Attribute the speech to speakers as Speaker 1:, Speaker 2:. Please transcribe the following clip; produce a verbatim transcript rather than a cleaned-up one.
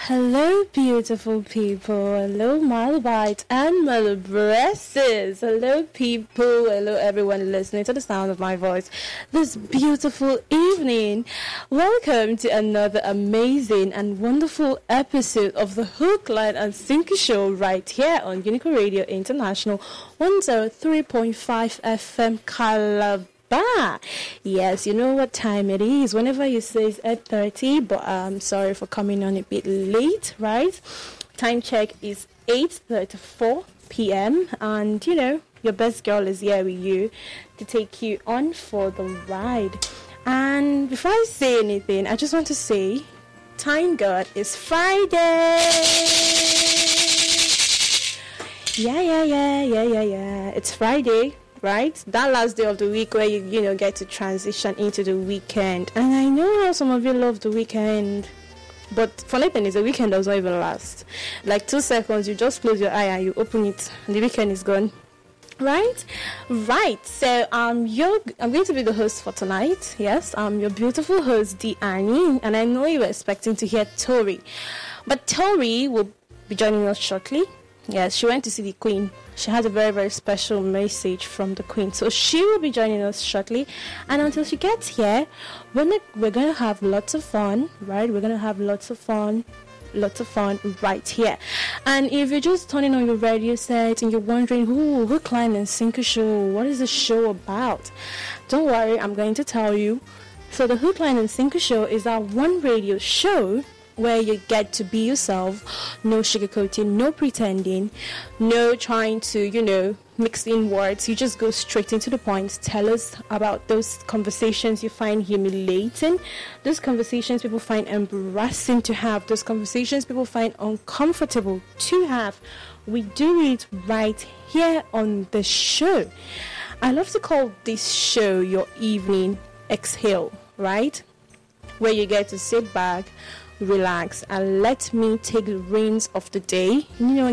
Speaker 1: Hello, beautiful people. Hello, Malabite and Malabresses. Hello, people. Hello, everyone listening to the sound of my voice this beautiful evening. Welcome to another amazing and wonderful episode of the Hook, Line and Sinker Show right here on Unico Radio International one oh three point five F M Calabar. Bah. Yes, you know what time it is. Whenever you say it's eight thirty, but I'm sorry for coming on a bit late, right? Time check is eight thirty-four p.m. and, you know, your best girl is here with you to take you on for the ride. And before I say anything, I just want to say, thank God it's Friday. Yeah, yeah, yeah, yeah, yeah, yeah. It's Friday. Right? That last day of the week where you, you know, get to transition into the weekend. And I know how some of you love the weekend. But funny thing is, the weekend does not even last. Like two seconds, you just close your eye and you open it, and the weekend is gone. Right? Right. So um, you're, I'm going to be the host for tonight. Yes, I'm your beautiful host, D. Annie. And I know you were expecting to hear Tori. But Tori will be joining us shortly. Yes, she went to see the Queen. She has a very, very special message from the Queen. So she will be joining us shortly. And until she gets here, we're, not, we're going to have lots of fun, right? We're going to have lots of fun, lots of fun right here. And if you're just turning on your radio set and you're wondering, who, Hook, Line and Sinker Show, what is the show about? Don't worry, I'm going to tell you. So the Hook, Line and Sinker Show is our one radio show where you get to be yourself, no sugarcoating, no pretending, no trying to, you know, mix in words. You just go straight into the point. Tell us about those conversations you find humiliating, those conversations people find embarrassing to have, those conversations people find uncomfortable to have. We do it right here on the show. I love to call this show your evening exhale, right? Where you get to sit back, relax, and let me take the reins of the day. You know,